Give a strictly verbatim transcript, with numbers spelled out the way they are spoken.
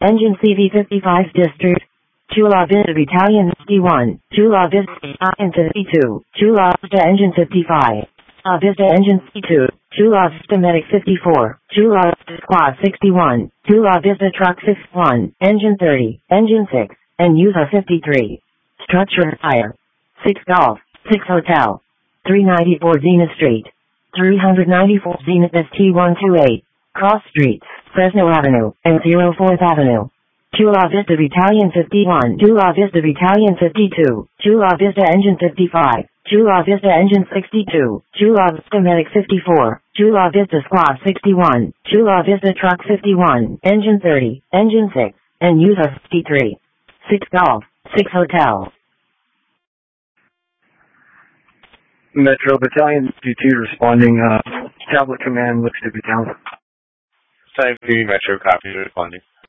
Engine C V fifty-five District. Chula Vista Battalion fifty-one. Chula Vista Engine fifty-two. Chula Vista Engine fifty-five. Chula Vista Engine C two. Chula Vista Medic fifty-four. Chula Vista Squad sixty-one. Chula Vista Truck fifty-one. Engine thirty. Engine six. And U S A fifty-three. Structure Fire. six Golf. six Hotel. three ninety-four Zenith Street. three ninety-four Zenith S T one twenty-eight. Cross Streets, Fresno Avenue, and oh fourth Avenue. Chula Vista Battalion fifty-one. Chula Vista Battalion fifty-two. Chula Vista Engine fifty-five. Chula Vista Engine sixty-two. Chula Vista Medic fifty-four. Chula Vista Squad sixty-one. Chula Vista Truck fifty-one. Engine thirty. Engine six. And U S A fifty-three. six Golf. six Hotel. Metro Battalion fifty-two responding. Uh, tablet command looks to be down. five three Metro, copy, responding.